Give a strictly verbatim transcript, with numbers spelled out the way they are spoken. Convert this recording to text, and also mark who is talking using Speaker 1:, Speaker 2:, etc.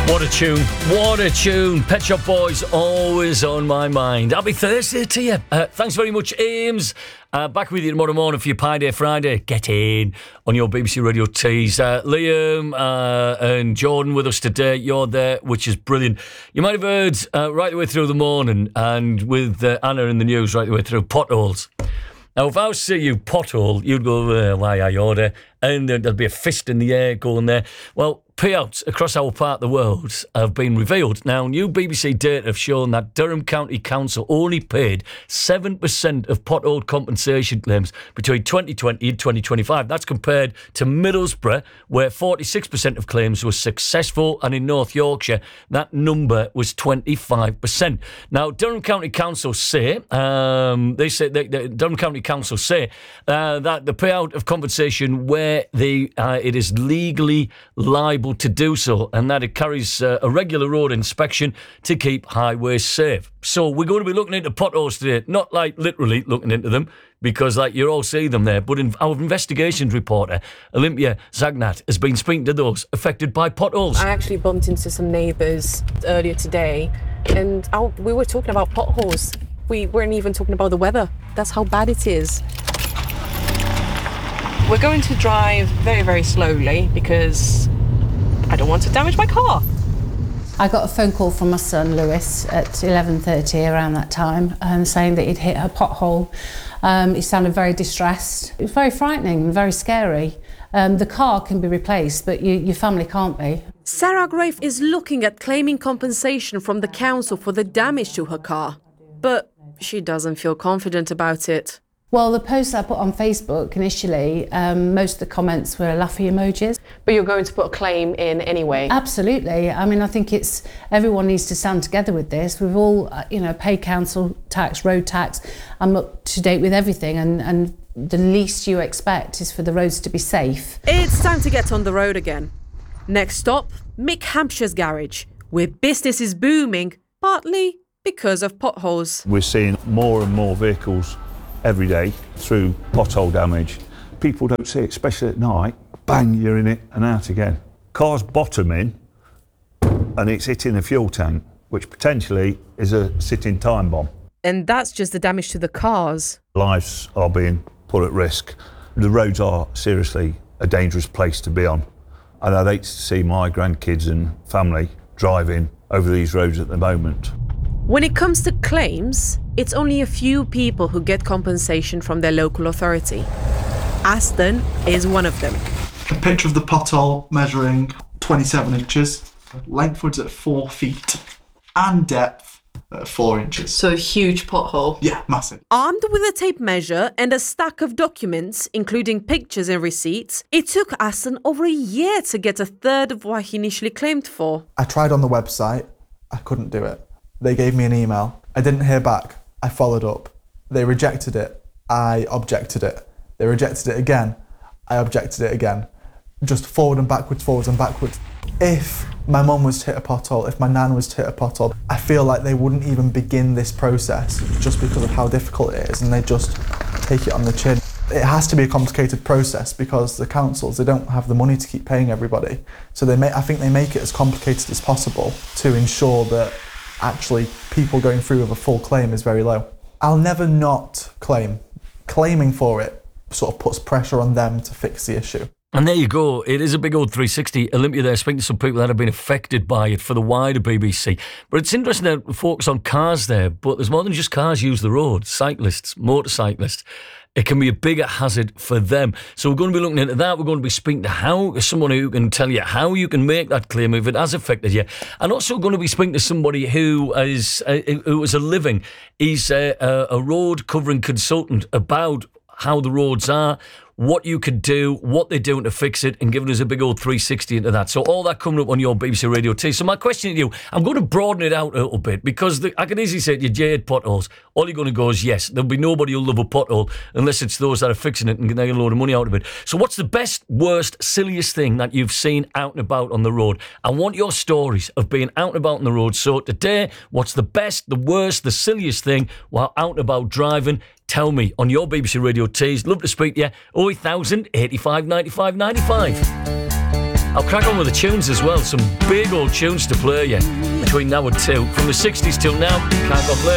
Speaker 1: What a tune. What a tune. Pet Shop Boys, always on my mind. Happy Thursday to you. Uh, thanks very much, Ames. Uh, back with you tomorrow morning for your Pie Day Friday. Get in on your B B C Radio Tees. Uh, Liam uh, and Jordan with us today. You're there, which is brilliant. You might have heard uh, right the way through the morning and with uh, Anna in the news right the way through potholes. Now, if I was to say you pothole, you'd go, uh, why I order, and there'd be a fist in the air going there. Well, payouts across our part of the world have been revealed. Now, new B B C data have shown that Durham County Council only paid seven percent of pothole compensation claims between twenty twenty and twenty twenty-five. That's compared to Middlesbrough, where forty-six percent of claims were successful, and in North Yorkshire, that number was twenty-five percent. Now, Durham County Council say, um, they say, they, the Durham County Council say uh, that the payout of compensation where they, uh, it is legally liable to do so, and that it carries uh, a regular road inspection to keep highways safe. So we're going to be looking into potholes today, not like literally looking into them, because like you all see them there, but in our investigations reporter, Olympia Zagnat, has been speaking to those affected by potholes.
Speaker 2: I actually bumped into some neighbours earlier today, and I, we were talking about potholes. We weren't even talking about the weather. That's how bad it is. We're going to drive very, very slowly because I don't want to damage my car.
Speaker 3: I got a phone call from my son, Lewis, at eleven thirty around that time, um, saying that he'd hit a pothole. Um, he sounded very distressed. It was very frightening and very scary. Um, the car can be replaced, but you, your family can't be.
Speaker 2: Sarah Grave is looking at claiming compensation from the council for the damage to her car, but she doesn't feel confident about it.
Speaker 3: Well, the post I put on Facebook initially, um, most of the comments were laughy emojis.
Speaker 2: But you're going to put a claim in anyway?
Speaker 3: Absolutely. I mean, I think it's everyone needs to stand together with this. We've all, uh, you know, paid council tax, road tax. I'm up to date with everything, and, and the least you expect is for the roads to be safe.
Speaker 2: It's time to get on the road again. Next stop, Mick Hampshire's garage, where business is booming, partly because of potholes.
Speaker 4: We're seeing more and more vehicles every day through pothole damage. People don't see it, especially at night. Bang, you're in it and out again. Car's bottoming and it's hitting a fuel tank, which potentially is a sitting time bomb.
Speaker 2: And that's just the damage to the cars.
Speaker 4: Lives are being put at risk. The roads are seriously a dangerous place to be on. And I'd hate to see my grandkids and family driving over these roads at the moment.
Speaker 2: When it comes to claims, it's only a few people who get compensation from their local authority. Aston is one of them.
Speaker 5: A picture of the pothole measuring twenty-seven inches, lengthwards at four feet, and depth at four inches.
Speaker 2: So a huge pothole.
Speaker 5: Yeah, massive.
Speaker 2: Armed with a tape measure and a stack of documents, including pictures and receipts, it took Aston over a year to get a third of what he initially claimed for.
Speaker 6: I tried on the website, I couldn't do it. They gave me an email. I didn't hear back. I followed up. They rejected it. I objected it. They rejected it again. I objected it again. Just forward and backwards, forwards and backwards. If my mum was to hit a pothole, if my nan was to hit a pothole, I feel like they wouldn't even begin this process just because of how difficult it is, and they just take it on the chin. It has to be a complicated process because the councils, they don't have the money to keep paying everybody. So they may, I think they make it as complicated as possible to ensure that actually people going through with a full claim is very low. I'll never not claim. Claiming for it sort of puts pressure on them to fix the issue.
Speaker 1: And there you go. It is a big old three sixty. Olympia there, speaking to some people that have been affected by it for the wider B B C. But it's interesting to focus on cars there, but there's more than just cars use the road. Cyclists, motorcyclists. It can be a bigger hazard for them. So we're going to be looking into that. We're going to be speaking to how someone who can tell you how you can make that claim if it has affected you. And also going to be speaking to somebody who is uh, who is a living. He's a, a road covering consultant about how the roads are, what you could do, what they're doing to fix it, and giving us a big old three sixty into that. So all that coming up on your B B C Radio T. So my question to you, I'm going to broaden it out a little bit, because the, I can easily say to you, Jade, potholes. All you're going to go is yes. There'll be nobody who'll love a pothole unless it's those that are fixing it and getting a load of money out of it. So what's the best, worst, silliest thing that you've seen out and about on the road? I want your stories of being out and about on the road. So today, what's the best, the worst, the silliest thing while out and about driving? Tell me on your B B C Radio Tees. Love to speak to you. oh eight thousand, eighty-five, ninety-five, ninety-five. I'll crack on with the tunes as well. Some big old tunes to play you between now and two. From the sixties till now, can't complain.